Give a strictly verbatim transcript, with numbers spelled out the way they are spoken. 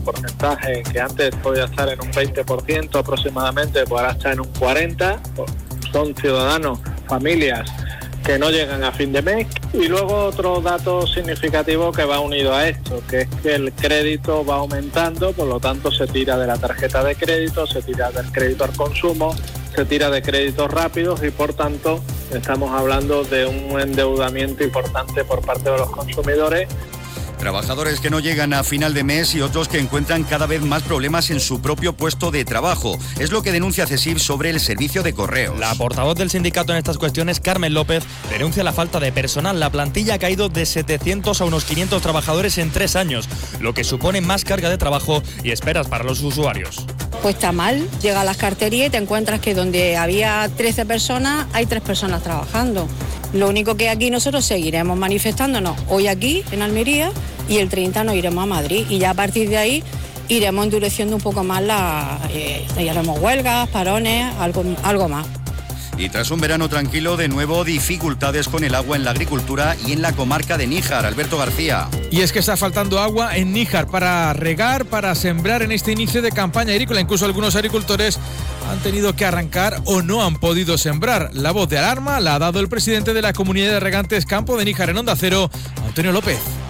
porcentaje que antes podía estar en un veinte por ciento aproximadamente, pues ahora está en un cuarenta por ciento. Son ciudadanos, familias que no llegan a fin de mes. Y luego otro dato significativo que va unido a esto, que es que el crédito va aumentando, por lo tanto se tira de la tarjeta de crédito, se tira del crédito al consumo, se tira de créditos rápidos y por tanto estamos hablando de un endeudamiento importante por parte de los consumidores. Trabajadores que no llegan a final de mes y otros que encuentran cada vez más problemas en su propio puesto de trabajo. Es lo que denuncia CESIF sobre el servicio de correos. La portavoz del sindicato en estas cuestiones, Carmen López, denuncia la falta de personal. La plantilla ha caído de setecientos a unos quinientos trabajadores en tres años, lo que supone más carga de trabajo y esperas para los usuarios. Pues está mal, llega a las carterías y te encuentras que donde había trece personas, hay tres personas trabajando. Lo único que aquí nosotros seguiremos manifestándonos hoy aquí en Almería y el treinta nos iremos a Madrid y ya a partir de ahí iremos endureciendo un poco más la, eh, haremos huelgas, parones, algo, algo más. Y tras un verano tranquilo, de nuevo dificultades con el agua en la agricultura y en la comarca de Níjar. Alberto García. Y es que está faltando agua en Níjar para regar, para sembrar en este inicio de campaña agrícola. Incluso algunos agricultores han tenido que arrancar o no han podido sembrar. La voz de alarma la ha dado el presidente de la Comunidad de Regantes Campo de Níjar en Onda Cero, Antonio López.